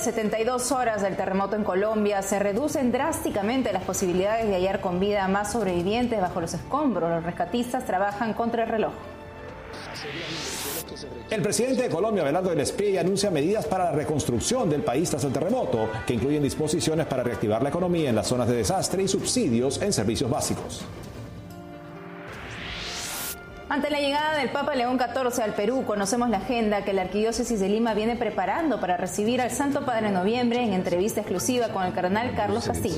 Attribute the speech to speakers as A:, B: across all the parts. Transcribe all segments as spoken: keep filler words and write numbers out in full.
A: setenta y dos horas del terremoto en Colombia, se reducen drásticamente las posibilidades de hallar con vida a más sobrevivientes bajo los escombros. Los rescatistas trabajan contra el reloj.
B: El presidente de Colombia, Abelardo del Espriella, anuncia medidas para la reconstrucción del país tras el terremoto, que incluyen disposiciones para reactivar la economía en las zonas de desastre y subsidios en servicios básicos.
A: Ante la llegada del Papa León catorce al Perú, conocemos la agenda que la Arquidiócesis de Lima viene preparando para recibir al Santo Padre en noviembre en entrevista exclusiva con el cardenal Carlos Castillo.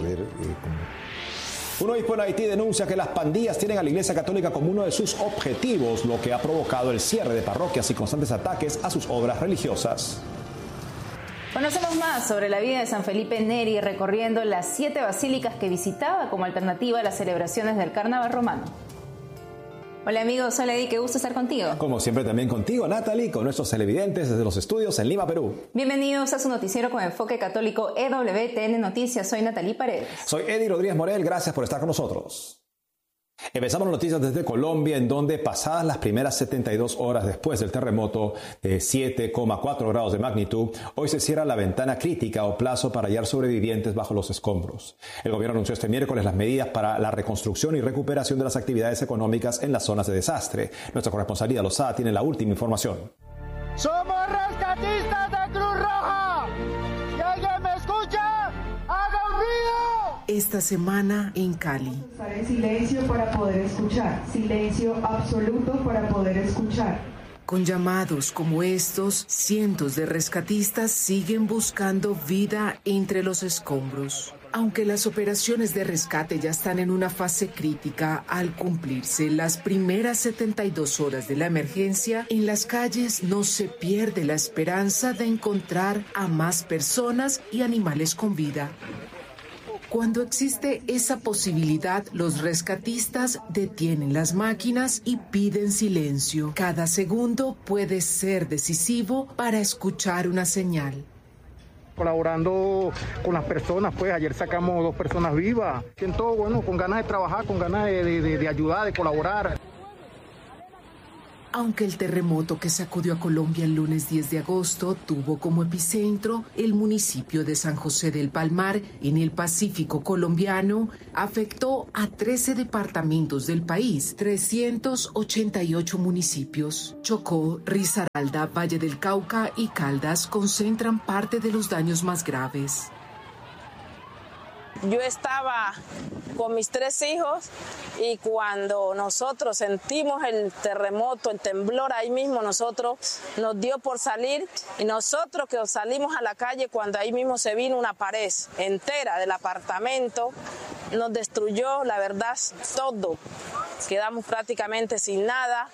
B: Un obispo en Haití denuncia que las pandillas tienen a la Iglesia Católica como uno de sus objetivos, lo que ha provocado el cierre de parroquias y constantes ataques a sus obras religiosas.
A: Conocemos más sobre la vida de San Felipe Neri recorriendo las siete basílicas que visitaba como alternativa a las celebraciones del Carnaval romano. Hola amigos, hola Eddie, qué gusto estar contigo.
B: Como siempre también contigo, Natalie, con nuestros televidentes desde los estudios en Lima, Perú.
A: Bienvenidos a su noticiero con enfoque católico E W T N Noticias. Soy Natalie Paredes.
B: Soy Eddie Rodríguez Morel, gracias por estar con nosotros. Empezamos las noticias desde Colombia, en donde pasadas las primeras setenta y dos horas después del terremoto de siete coma cuatro grados de magnitud, hoy se cierra la ventana crítica o plazo para hallar sobrevivientes bajo los escombros. El gobierno anunció este miércoles las medidas para la reconstrucción y recuperación de las actividades económicas en las zonas de desastre. Nuestra corresponsal Ida Lozada tiene la última información.
C: ¡Somos rescatistas de Cruz Roja! ¿Y alguien me escucha? ¡Haga un ruido!
D: Esta semana en Cali.
E: Silencio para poder escuchar, silencio absoluto para poder escuchar.
D: Con llamados como estos, cientos de rescatistas siguen buscando vida entre los escombros. Aunque las operaciones de rescate ya están en una fase crítica al cumplirse las primeras setenta y dos horas de la emergencia, en las calles no se pierde la esperanza de encontrar a más personas y animales con vida. Cuando existe esa posibilidad, los rescatistas detienen las máquinas y piden silencio. Cada segundo puede ser decisivo para escuchar una señal.
F: Colaborando con las personas, pues ayer sacamos dos personas vivas. Siento, bueno, con ganas de trabajar, con ganas de, de, de ayudar, de colaborar.
D: Aunque el terremoto que sacudió a Colombia el lunes diez de agosto tuvo como epicentro el municipio de San José del Palmar, en el Pacífico colombiano, afectó a trece departamentos del país, trescientos ochenta y ocho municipios. Chocó, Risaralda, Valle del Cauca y Caldas concentran parte de los daños más graves.
G: Yo estaba con mis tres hijos y cuando nosotros sentimos el terremoto, el temblor, ahí mismo nosotros nos dio por salir y nosotros que salimos a la calle cuando ahí mismo se vino una pared entera del apartamento, nos destruyó, la verdad, todo. Quedamos prácticamente sin nada.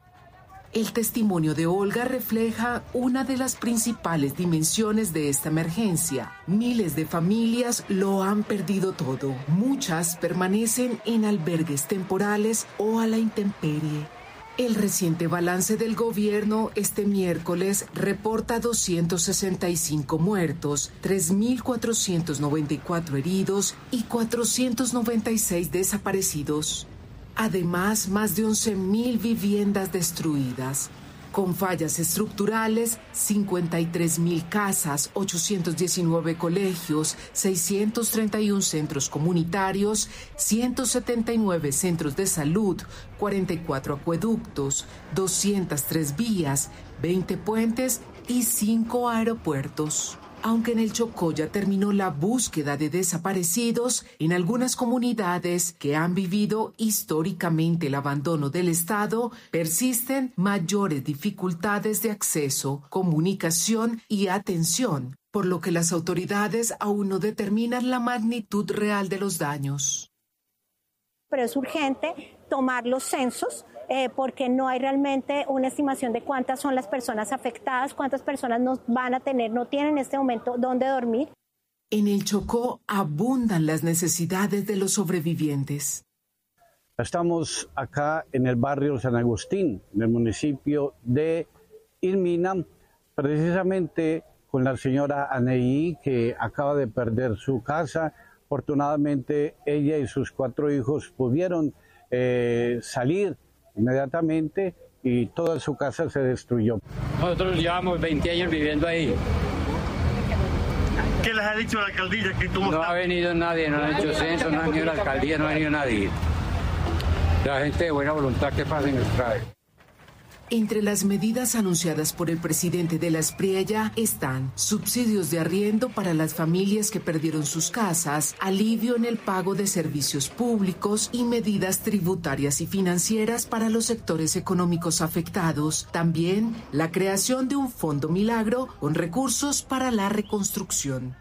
D: El testimonio de Olga refleja una de las principales dimensiones de esta emergencia. Miles de familias lo han perdido todo. Muchas permanecen en albergues temporales o a la intemperie. El reciente balance del gobierno este miércoles reporta doscientos sesenta y cinco muertos, tres mil cuatrocientos noventa y cuatro heridos y cuatrocientos noventa y seis desaparecidos. Además, más de once mil viviendas destruidas. Con fallas estructurales, cincuenta y tres mil casas, ochocientos diecinueve colegios, seiscientos treinta y uno centros comunitarios, ciento setenta y nueve centros de salud, cuarenta y cuatro acueductos, doscientas tres vías, veinte puentes y cinco aeropuertos. Aunque en el Chocó ya terminó la búsqueda de desaparecidos, en algunas comunidades que han vivido históricamente el abandono del Estado, persisten mayores dificultades de acceso, comunicación y atención, por lo que las autoridades aún no determinan la magnitud real de los daños.
H: Pero es urgente tomar los censos, Eh, porque no hay realmente una estimación de cuántas son las personas afectadas, cuántas personas nos van a tener, no tienen en este momento dónde dormir.
D: En el Chocó abundan las necesidades de los sobrevivientes.
I: Estamos acá en el barrio San Agustín, en el municipio de Ilmina, precisamente con la señora Aneí, que acaba de perder su casa. Afortunadamente ella y sus cuatro hijos pudieron eh, salir inmediatamente y toda su casa se destruyó.
J: Nosotros llevamos veinte años viviendo ahí ¿Qué les ha dicho la alcaldía? Que cómo
K: no
J: está?
K: ha venido nadie, no han hecho censo, no ha venido la alcaldía, no ha venido nadie. La gente de buena voluntad que pasen nos trae.
D: Entre las medidas anunciadas por el presidente de la Espriella están subsidios de arriendo para las familias que perdieron sus casas, alivio en el pago de servicios públicos y medidas tributarias y financieras para los sectores económicos afectados. También la creación de un fondo milagro con recursos para la reconstrucción.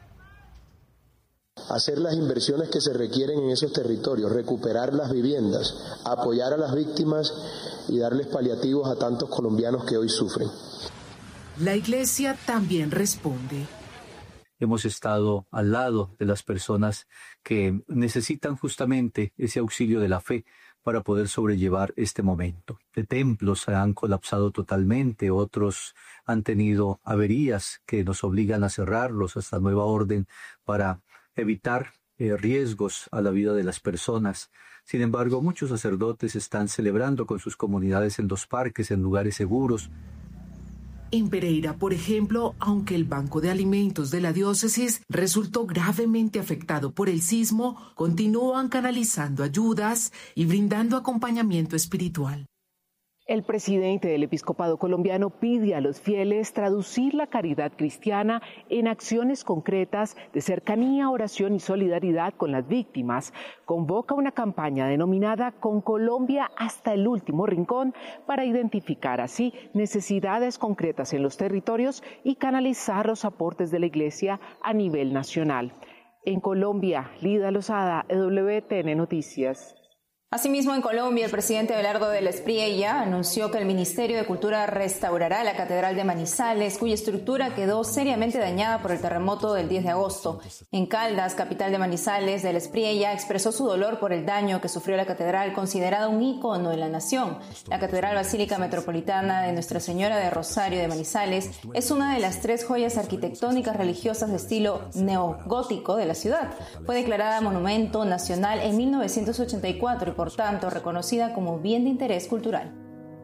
L: Hacer las inversiones que se requieren en esos territorios, recuperar las viviendas, apoyar a las víctimas y darles paliativos a tantos colombianos que hoy sufren.
D: La Iglesia también responde.
M: Hemos estado al lado de las personas que necesitan justamente ese auxilio de la fe para poder sobrellevar este momento. De templos se han colapsado totalmente, otros han tenido averías que nos obligan a cerrarlos hasta nueva orden para evitar eh, riesgos a la vida de las personas. Sin embargo, muchos sacerdotes están celebrando con sus comunidades en los parques, en lugares seguros.
D: En Pereira, por ejemplo, aunque el Banco de Alimentos de la diócesis resultó gravemente afectado por el sismo, continúan canalizando ayudas y brindando acompañamiento espiritual.
N: El presidente del Episcopado colombiano pide a los fieles traducir la caridad cristiana en acciones concretas de cercanía, oración y solidaridad con las víctimas. Convoca una campaña denominada Con Colombia hasta el último rincón para identificar así necesidades concretas en los territorios y canalizar los aportes de la Iglesia a nivel nacional. En Colombia, Lida Lozada, E W T N Noticias.
A: Asimismo, en Colombia, el presidente Abelardo de la Espriella anunció que el Ministerio de Cultura restaurará la Catedral de Manizales, cuya estructura quedó seriamente dañada por el terremoto del diez de agosto. En Caldas, capital de Manizales, de la Espriella expresó su dolor por el daño que sufrió la catedral, considerada un ícono en la nación. La Catedral Basílica Metropolitana de Nuestra Señora de Rosario de Manizales es una de las tres joyas arquitectónicas religiosas de estilo neogótico de la ciudad. Fue declarada Monumento Nacional en mil novecientos ochenta y cuatro y por tanto reconocida como bien de interés cultural.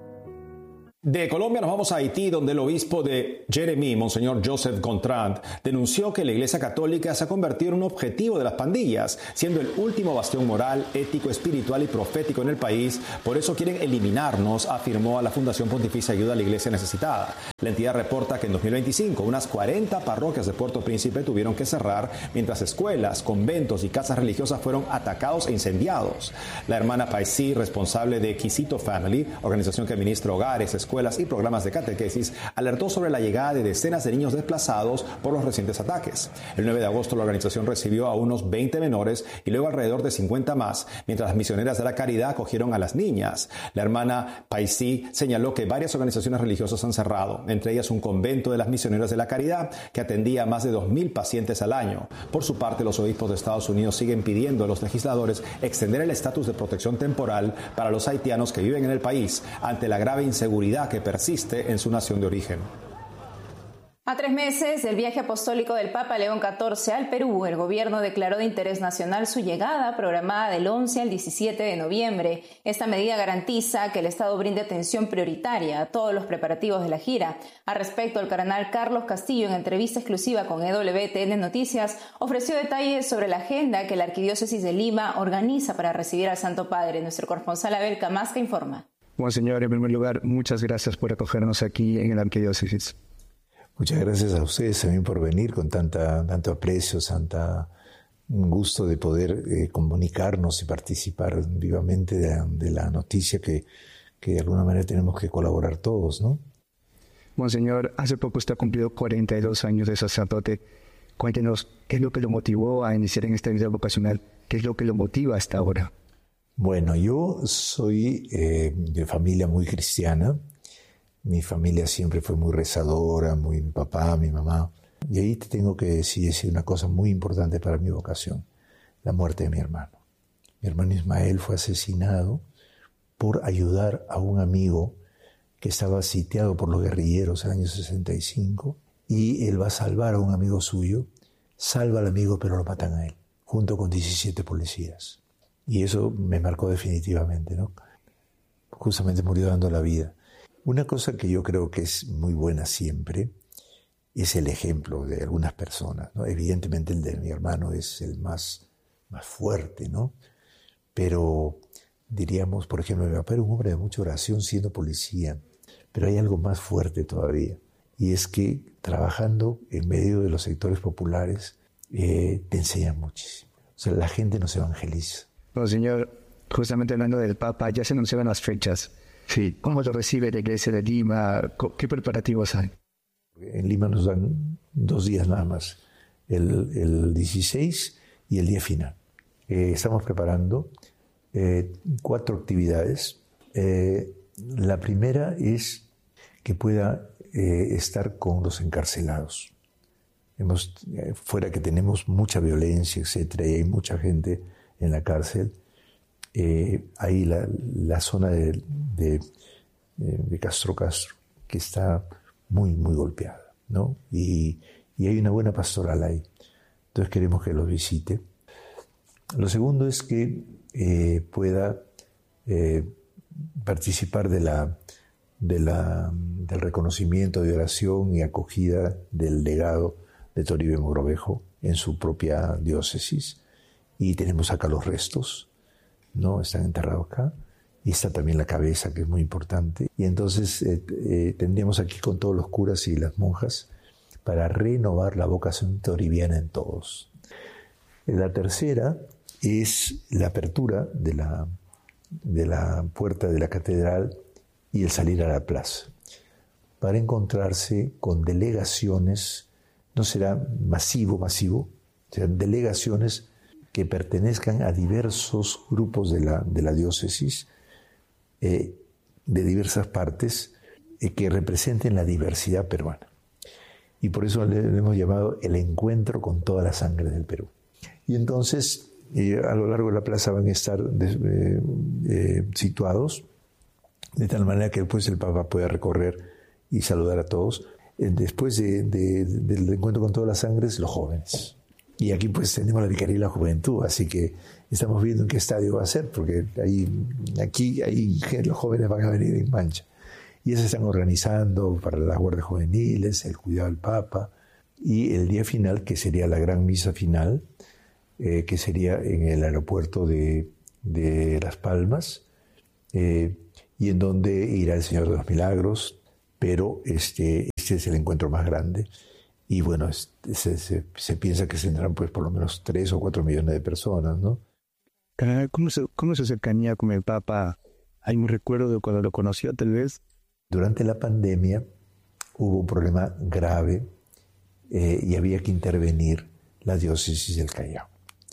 B: De Colombia nos vamos a Haití, donde el obispo de Jeremí, Monseñor Joseph Gontran, denunció que la Iglesia Católica se ha convertido en un objetivo de las pandillas, siendo el último bastión moral, ético, espiritual y profético en el país. Por eso quieren eliminarnos, afirmó a la Fundación Pontificia Ayuda a la Iglesia Necesitada. La entidad reporta que en dos mil veinticinco unas cuarenta parroquias de Puerto Príncipe tuvieron que cerrar, mientras escuelas, conventos y casas religiosas fueron atacados e incendiados. La hermana Paisí, responsable de Quisito Family, organización que administra hogares, escuelas y programas de catequesis, alertó sobre la llegada de decenas de niños desplazados por los recientes ataques. El nueve de agosto la organización recibió a unos veinte menores y luego alrededor de cincuenta más, mientras las misioneras de la caridad acogieron a las niñas. La hermana Paisí señaló que varias organizaciones religiosas han cerrado, entre ellas un convento de las misioneras de la caridad que atendía a más de dos mil pacientes al año. Por su parte, los obispos de Estados Unidos siguen pidiendo a los legisladores extender el estatus de protección temporal para los haitianos que viven en el país ante la grave inseguridad que persiste en su nación de origen.
A: A tres meses del viaje apostólico del Papa León catorce al Perú, el gobierno declaró de interés nacional su llegada programada del once al diecisiete de noviembre. Esta medida garantiza que el Estado brinde atención prioritaria a todos los preparativos de la gira. Al respecto, el cardenal Carlos Castillo, en entrevista exclusiva con E W T N Noticias, ofreció detalles sobre la agenda que la Arquidiócesis de Lima organiza para recibir al Santo Padre. Nuestro corresponsal Abel Camasca informa.
O: Monseñor, en primer lugar, muchas gracias por acogernos aquí en la Arquidiócesis.
P: Muchas gracias a ustedes también por venir con tanta, tanto aprecio, tanta un gusto de poder eh, comunicarnos y participar vivamente de, de la noticia que, que de alguna manera tenemos que colaborar todos, ¿no?
O: Monseñor, hace poco usted ha cumplido cuarenta y dos años de sacerdote. Cuéntenos, ¿qué es lo que lo motivó a iniciar en esta vida vocacional? ¿Qué es lo que lo motiva hasta ahora?
P: Bueno, yo soy eh, de familia muy cristiana. Mi familia siempre fue muy rezadora, muy mi papá, mi mamá. Y ahí te tengo que decir, decir una cosa muy importante para mi vocación, la muerte de mi hermano. Mi hermano Ismael fue asesinado por ayudar a un amigo que estaba sitiado por los guerrilleros en el año sesenta y cinco, y él va a salvar a un amigo suyo, salva al amigo pero lo matan a él, junto con diecisiete policías. Y eso me marcó definitivamente, ¿no? Justamente murió dando la vida. Una cosa que yo creo que es muy buena siempre es el ejemplo de algunas personas, ¿no? Evidentemente el de mi hermano es el más, más fuerte, ¿no? Pero diríamos, por ejemplo, mi papá era un hombre de mucha oración siendo policía, pero hay algo más fuerte todavía, y es que trabajando en medio de los sectores populares eh, te enseñan muchísimo. O sea, la gente nos evangeliza.
O: Bueno, señor, justamente hablando del Papa, ya se anunciaban las fechas. Sí. ¿Cómo lo recibe la iglesia de Lima? ¿Qué preparativos hay?
P: En Lima nos dan dos días nada más, el, el dieciséis y el día final. Eh, estamos preparando eh, cuatro actividades. Eh, la primera es que pueda eh, estar con los encarcelados. Hemos, eh, fuera que tenemos mucha violencia, etcétera, y hay mucha gente en la cárcel, eh, hay la, la zona de, de, de Castro Castro, que está muy, muy golpeada, ¿no? Y, y hay una buena pastoral ahí. Entonces queremos que los visite. Lo segundo es que eh, pueda eh, participar de la, de la, del reconocimiento de oración y acogida del legado de Toribio y Mogrovejo en su propia diócesis. Y tenemos acá los restos, ¿no? Están enterrados acá. Y está también la cabeza, que es muy importante. Y entonces eh, eh, tendríamos aquí con todos los curas y las monjas para renovar la vocación toribiana en todos. La tercera es la apertura de la, de la puerta de la catedral y el salir a la plaza, para encontrarse con delegaciones, no será masivo, masivo, serán delegaciones que pertenezcan a diversos grupos de la, de la diócesis, eh, de diversas partes, eh, que representen la diversidad peruana. Y por eso le, le hemos llamado el encuentro con toda la sangre del Perú. Y entonces, eh, a lo largo de la plaza van a estar eh, eh, situados, de tal manera que después el Papa pueda recorrer y saludar a todos. Eh, después de, de, del encuentro con toda la sangre, los jóvenes. Y aquí pues tenemos la Vicaría de la Juventud, así que estamos viendo en qué estadio va a ser, porque ahí, aquí ahí, los jóvenes van a venir en mancha. Y ya se están organizando para las guardias juveniles, el cuidado del Papa, y el día final, que sería la gran misa final, eh, que sería en el aeropuerto de, de Las Palmas, eh, y en donde irá el Señor de los Milagros, pero este, este es el encuentro más grande. Y bueno, se, se, se piensa que tendrán pues por lo menos tres o cuatro millones de personas, ¿no?
O: ¿Cómo se, cómo se cercanía con el Papa? ¿Hay un recuerdo de cuando lo conoció, tal vez?
P: Durante la pandemia hubo un problema grave eh, y había que intervenir la diócesis del Callao.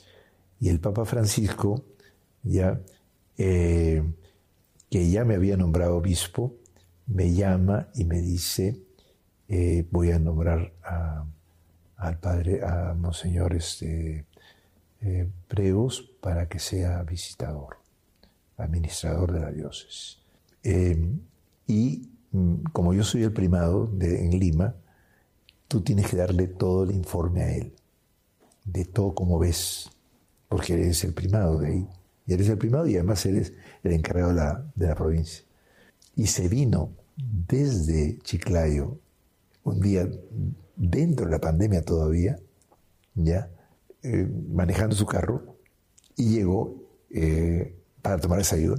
P: Y el Papa Francisco, ya, eh, que ya me había nombrado obispo, me llama y me dice... Eh, voy a nombrar a, al padre, a Monseñor este, eh, Preus, para que sea visitador, administrador de la diócesis. Eh, y mm, como yo soy el primado de, en Lima, tú tienes que darle todo el informe a él, de todo como ves, porque eres el primado de ahí. Y eres el primado y además eres el encargado de la, de la provincia. Y se vino desde Chiclayo, un día dentro de la pandemia todavía, ya, eh, manejando su carro, y llegó eh, para tomar desayuno.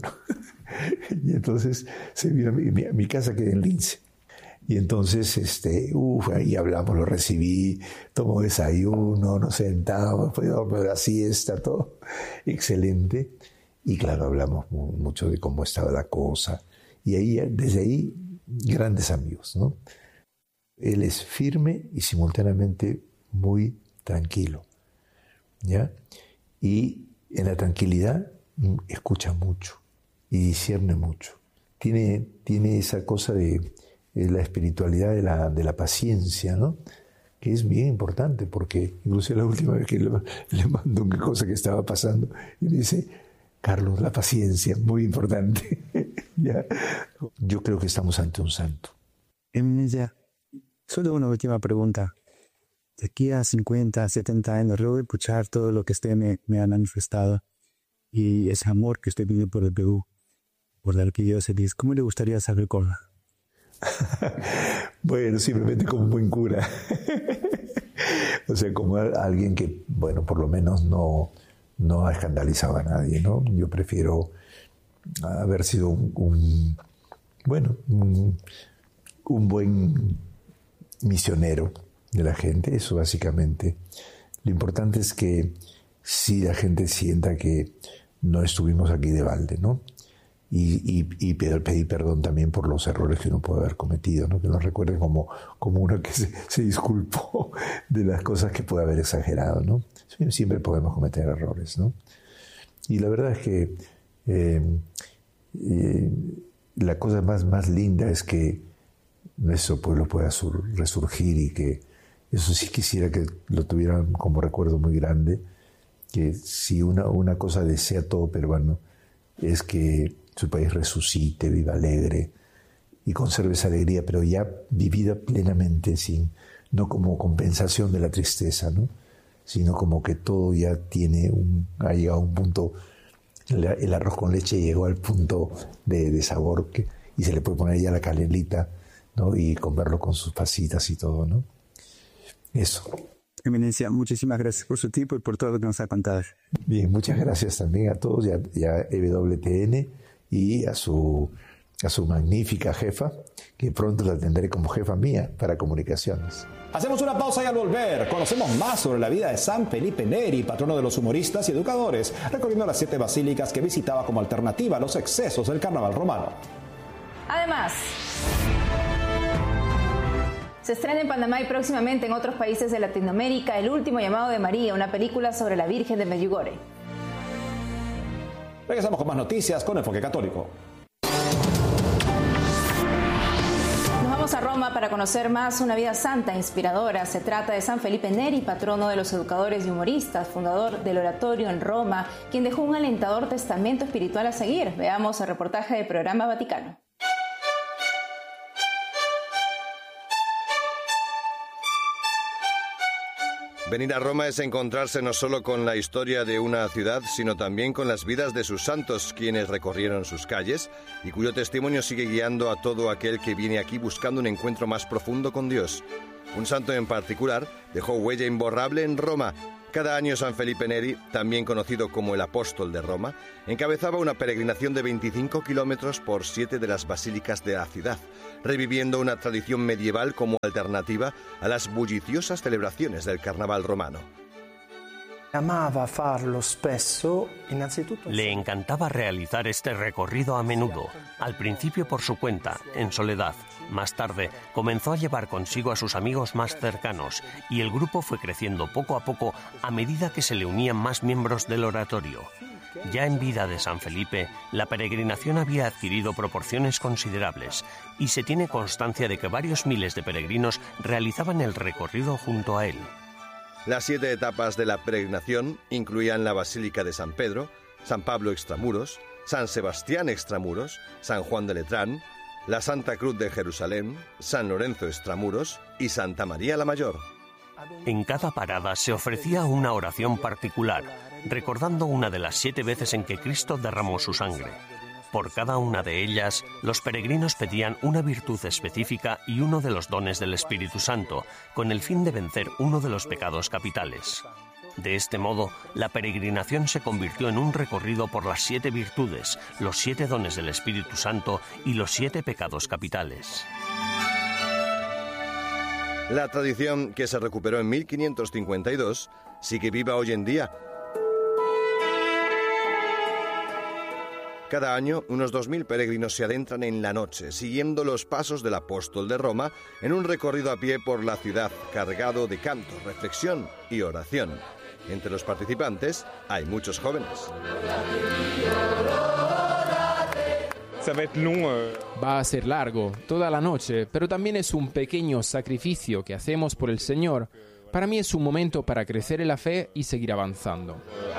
P: Y entonces se vino a mi, mi, mi casa, que en Lince. Y entonces, este, uff, ahí hablamos, lo recibí, tomó desayuno, nos sentamos, fue a dormir la siesta, todo excelente. Y claro, hablamos mucho de cómo estaba la cosa. Y ahí, desde ahí, grandes amigos, ¿no? Él es firme y simultáneamente muy tranquilo, ¿ya? Y en la tranquilidad escucha mucho y discierne mucho. Tiene, tiene esa cosa de, de la espiritualidad de la, de la paciencia, ¿no? Que es bien importante, porque incluso la última vez que le, le mando una cosa que estaba pasando y me dice, Carlos, la paciencia, muy importante. ¿Ya? Yo creo que estamos ante un santo.
O: Eminencia, solo una última pregunta. De aquí a cincuenta, setenta años, luego de escuchar todo lo que usted me, me ha manifestado y ese amor que usted vive por el Perú, por la arquidiócesis, ¿cómo le gustaría ser recordado?
P: Bueno, simplemente como un buen cura. O sea, como alguien que, bueno, por lo menos no, no ha escandalizado a nadie, ¿no? Yo prefiero haber sido un, un bueno, un, un buen misionero de la gente, eso básicamente. Lo importante es que sí la gente sienta que no estuvimos aquí de balde, ¿no? Y, y, y pedir perdón también por los errores que uno puede haber cometido, ¿no? Que nos recuerden como, como uno que se, se disculpó de las cosas que puede haber exagerado, ¿no? Siempre podemos cometer errores, ¿no? Y la verdad es que eh, eh, la cosa más, más linda es que nuestro pueblo pueda sur, resurgir y que eso sí quisiera que lo tuvieran como recuerdo muy grande, que si una, una cosa desea todo peruano es que su país resucite, viva alegre y conserve esa alegría, pero ya vivida plenamente, sin, no como compensación de la tristeza, ¿no? Sino como que todo ya tiene un, ha llegado a un punto, el, el arroz con leche llegó al punto de, de sabor que, y se le puede poner ya la canelita, ¿no? Y comerlo con sus pasitas y todo, ¿no? Eso.
Q: Eminencia, muchísimas gracias por su tiempo y por todo lo que nos ha contado.
P: Bien, muchas gracias también a todos y a, y a E W T N y a su, a su magnífica jefa, que pronto la tendré como jefa mía para comunicaciones.
B: Hacemos una pausa y al volver conocemos más sobre la vida de San Felipe Neri, patrono de los humoristas y educadores, recorriendo las siete basílicas que visitaba como alternativa a los excesos del carnaval romano.
A: Además, se estrena en Panamá y próximamente en otros países de Latinoamérica El último llamado de María, una película sobre la Virgen de Medjugorje.
B: Regresamos con más noticias con Enfoque Católico.
A: Nos vamos a Roma para conocer más una vida santa e inspiradora. Se trata de San Felipe Neri, patrono de los educadores y humoristas, fundador del oratorio en Roma, quien dejó un alentador testamento espiritual a seguir. Veamos el reportaje del Programa Vaticano.
R: Venir a Roma es encontrarse no solo con la historia de una ciudad, sino también con las vidas de sus santos, quienes recorrieron sus calles y cuyo testimonio sigue guiando a todo aquel que viene aquí buscando un encuentro más profundo con Dios. Un santo en particular dejó huella imborrable en Roma. Cada año San Felipe Neri, también conocido como el Apóstol de Roma, encabezaba una peregrinación de veinticinco kilómetros por siete de las basílicas de la ciudad, reviviendo una tradición medieval como alternativa a las bulliciosas celebraciones del carnaval romano.
S: Le encantaba realizar este recorrido a menudo, al principio por su cuenta, en soledad. Más tarde comenzó a llevar consigo a sus amigos más cercanos y el grupo fue creciendo poco a poco a medida que se le unían más miembros del oratorio. Ya en vida de San Felipe, la peregrinación había adquirido proporciones considerables y se tiene constancia de que varios miles de peregrinos realizaban el recorrido junto a él.
R: Las siete etapas de la peregrinación incluían la Basílica de San Pedro, San Pablo Extramuros, San Sebastián Extramuros, San Juan de Letrán, la Santa Cruz de Jerusalén, San Lorenzo Extramuros y Santa María la Mayor.
S: En cada parada se ofrecía una oración particular, recordando una de las siete veces en que Cristo derramó su sangre. Por cada una de ellas, los peregrinos pedían una virtud específica y uno de los dones del Espíritu Santo, con el fin de vencer uno de los pecados capitales. De este modo, la peregrinación se convirtió en un recorrido por las siete virtudes, los siete dones del Espíritu Santo y los siete pecados capitales.
R: La tradición, que se recuperó en mil quinientos cincuenta y dos, sigue viva hoy en día. Cada año, unos dos mil peregrinos se adentran en la noche, siguiendo los pasos del Apóstol de Roma, en un recorrido a pie por la ciudad, cargado de canto, reflexión y oración. Entre los participantes hay muchos jóvenes.
T: Va a ser largo, toda la noche, pero también es un pequeño sacrificio que hacemos por el Señor. Para mí es un momento para crecer en la fe y seguir avanzando.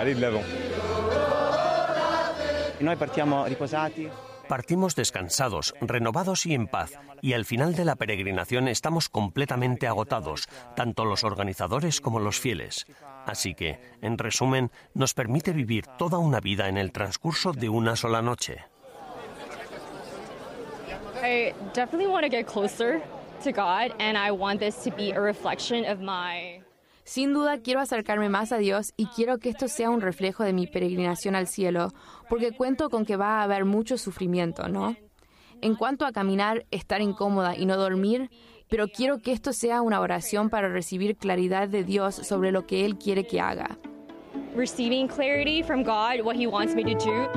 S: Partimos descansados, renovados y en paz, y al final de la peregrinación estamos completamente agotados, tanto los organizadores como los fieles. Así que, en resumen, nos permite vivir toda una vida en el transcurso de una sola noche.
U: I definitely want to get closer to God, and I want this to be a reflection of my...
V: Sin duda quiero acercarme más a Dios y quiero que esto sea un reflejo de mi peregrinación al cielo, porque cuento con que va a haber mucho sufrimiento, ¿no? En cuanto a caminar, estar incómoda y no dormir, pero quiero que esto sea una oración para recibir claridad de Dios sobre lo que Él quiere que haga.
U: Receiving clarity from God, what He wants me to do.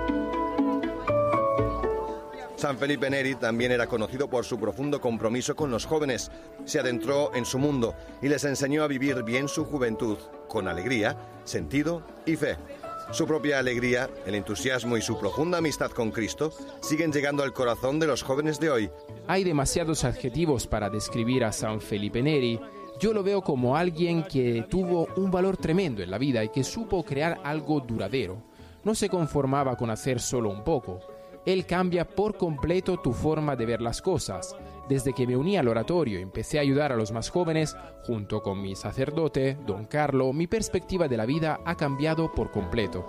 R: San Felipe Neri también era conocido por su profundo compromiso con los jóvenes. Se adentró en su mundo y les enseñó a vivir bien su juventud, con alegría, sentido y fe. Su propia alegría, el entusiasmo y su profunda amistad con Cristo siguen llegando al corazón de los jóvenes de hoy.
T: Hay demasiados adjetivos para describir a San Felipe Neri. Yo lo veo como alguien que tuvo un valor tremendo en la vida y que supo crear algo duradero. No se conformaba con hacer solo un poco. Él cambia por completo tu forma de ver las cosas. Desde que me uní al oratorio y empecé a ayudar a los más jóvenes, junto con mi sacerdote, don Carlo, mi perspectiva de la vida ha cambiado por completo.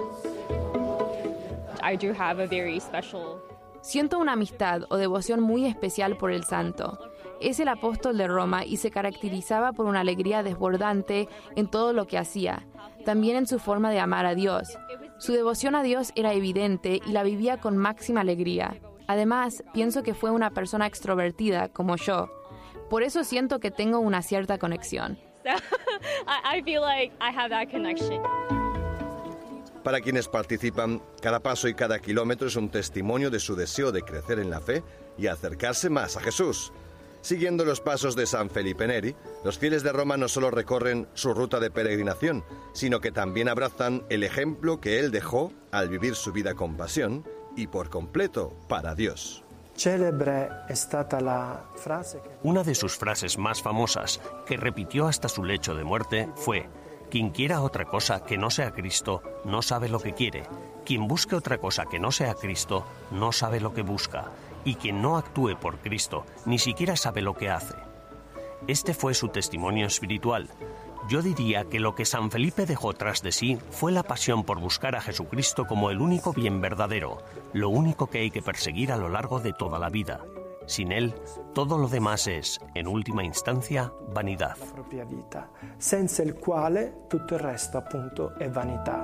U: I do have a very special...
V: Siento una amistad o devoción muy especial por el santo. Es el apóstol de Roma y se caracterizaba por una alegría desbordante en todo lo que hacía, también en su forma de amar a Dios. Su devoción a Dios era evidente y la vivía con máxima alegría. Además, pienso que fue una persona extrovertida, como yo. Por eso siento que tengo una cierta conexión.
U: So, I feel like I have that connection.
R: Para quienes participan, cada paso y cada kilómetro es un testimonio de su deseo de crecer en la fe y acercarse más a Jesús. Siguiendo los pasos de San Felipe Neri, los fieles de Roma no solo recorren su ruta de peregrinación, sino que también abrazan el ejemplo que él dejó al vivir su vida con pasión y por completo para Dios.
S: Una de sus frases más famosas, que repitió hasta su lecho de muerte, fue: quien quiera otra cosa que no sea Cristo, no sabe lo que quiere. Quien busque otra cosa que no sea Cristo, no sabe lo que busca. Y quien no actúe por Cristo, ni siquiera sabe lo que hace. Este fue su testimonio espiritual. Yo diría que lo que San Felipe dejó tras de sí fue la pasión por buscar a Jesucristo como el único bien verdadero, lo único que hay que perseguir a lo largo de toda la vida. Sin él, todo lo demás es, en última instancia, vanidad.
W: Senza il quale tutto il resto appunto è vanità.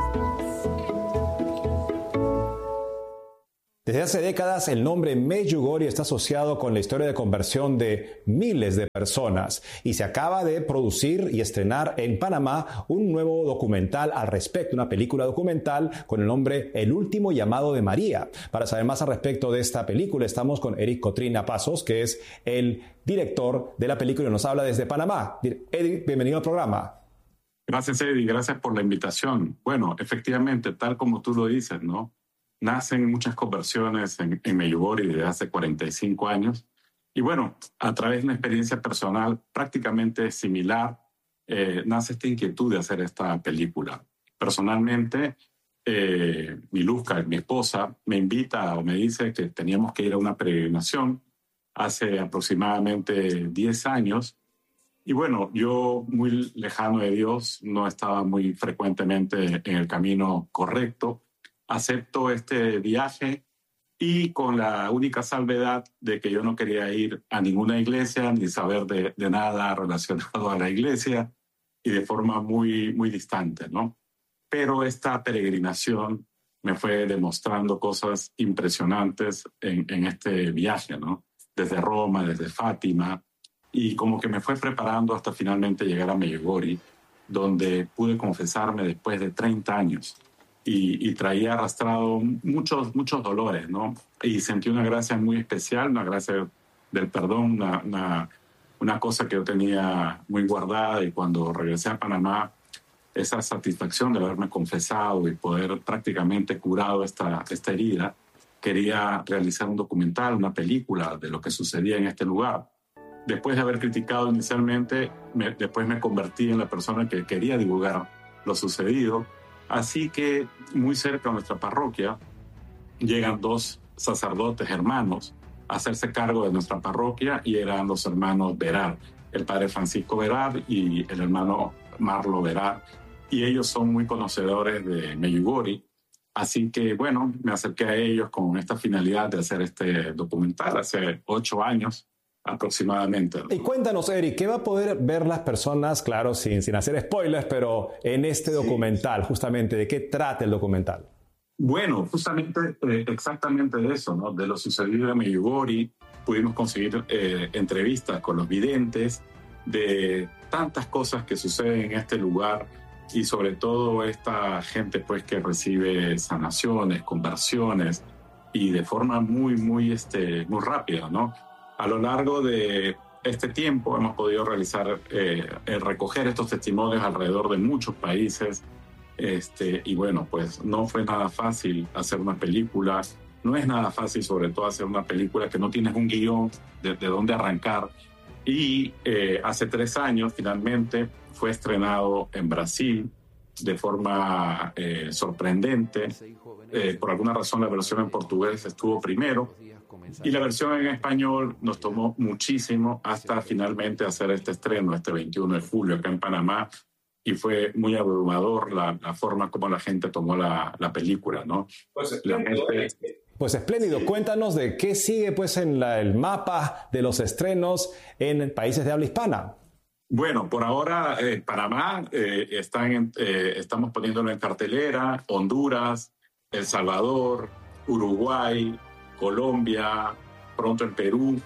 B: Desde hace décadas, el nombre Medjugorje está asociado con la historia de conversión de miles de personas y se acaba de producir y estrenar en Panamá un nuevo documental al respecto, una película documental con el nombre El último llamado de María. Para saber más al respecto de esta película, estamos con Eric Cotrina Pasos, que es el director de la película y nos habla desde Panamá. Eric, bienvenido al programa.
X: Gracias, Eddie, gracias por la invitación. Bueno, efectivamente, tal como tú lo dices, ¿no? Nacen muchas conversiones en, en Medjugorje desde hace cuarenta y cinco años. Y bueno, a través de una experiencia personal prácticamente similar, eh, nace esta inquietud de hacer esta película. Personalmente, eh, Miluska, mi esposa, me invita o me dice que teníamos que ir a una peregrinación hace aproximadamente diez años. Y bueno, yo muy lejano de Dios, no estaba muy frecuentemente en el camino correcto. Acepto este viaje y con la única salvedad de que yo no quería ir a ninguna iglesia ni saber de, de nada relacionado a la iglesia y de forma muy, muy distante, ¿no? Pero esta peregrinación me fue demostrando cosas impresionantes en, en este viaje, ¿no? Desde Roma, desde Fátima, y como que me fue preparando hasta finalmente llegar a Medjugorje, donde pude confesarme después de treinta años. Y, y traía arrastrado muchos, muchos dolores, ¿no? Y sentí una gracia muy especial, una gracia del perdón, una, una, una cosa que yo tenía muy guardada, y cuando regresé a Panamá, esa satisfacción de haberme confesado y poder prácticamente curado esta, esta herida, quería realizar un documental, una película de lo que sucedía en este lugar. Después de haber criticado inicialmente, me, después me convertí en la persona que quería divulgar lo sucedido. Así que muy cerca de nuestra parroquia llegan dos sacerdotes hermanos a hacerse cargo de nuestra parroquia, y eran los hermanos Verar, el padre Francisco Verar y el hermano Marlo Verar. Y ellos son muy conocedores de Medjugorje Así que, bueno, me acerqué a ellos con esta finalidad de hacer este documental hace ocho años aproximadamente.
B: Y cuéntanos, Eric, ¿qué va a poder ver las personas, claro, sin, sin hacer spoilers, pero en este documental, sí. justamente, ¿de qué trata el documental?
X: Bueno, justamente, eh, exactamente de eso, ¿no? De lo sucedido en Medjugorje, pudimos conseguir eh, entrevistas con los videntes, de tantas cosas que suceden en este lugar y sobre todo esta gente pues que recibe sanaciones, conversiones y de forma muy, muy, este, muy rápida, ¿no? A lo largo de este tiempo hemos podido realizar, eh, recoger estos testimonios alrededor de muchos países este, y bueno, pues no fue nada fácil hacer una película, no es nada fácil sobre todo hacer una película que no tienes un guión de, de dónde arrancar y eh, hace tres años finalmente fue estrenado en Brasil de forma eh, sorprendente. Eh, por alguna razón la versión en portugués estuvo primero y la versión en español nos tomó muchísimo hasta finalmente hacer este estreno este veintiuno de julio acá en Panamá y fue muy abrumador la, la forma como la gente tomó la, la película, ¿no?
B: Pues,
X: la gente...
B: pues espléndido, cuéntanos de qué sigue pues en la, el mapa de los estrenos en países de habla hispana.
X: Bueno, por ahora eh, Panamá eh, están en, eh, estamos poniéndolo en cartelera, Honduras, El Salvador, Uruguay, Colombia, pronto en Perú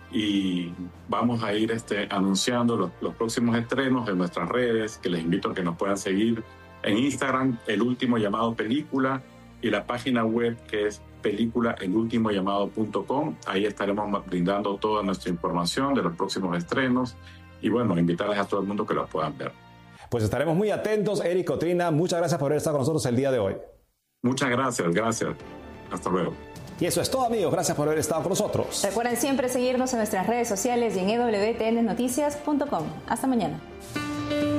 X: y vamos a ir este, anunciando los, los próximos estrenos en nuestras redes, que les invito a que nos puedan seguir en Instagram, El Último Llamado Película, y la página web que es película el último llamado punto com. Ahí estaremos brindando toda nuestra información de los próximos estrenos y bueno, invitarles a todo el mundo que los puedan ver.
B: Pues estaremos muy atentos. Eric Cotrina, muchas gracias por haber estado con nosotros el día de hoy.
X: Muchas gracias, gracias. Hasta luego.
B: Y eso es todo, amigos. Gracias por haber estado con nosotros.
A: Recuerden siempre seguirnos en nuestras redes sociales y en e w t n noticias punto com. Hasta mañana.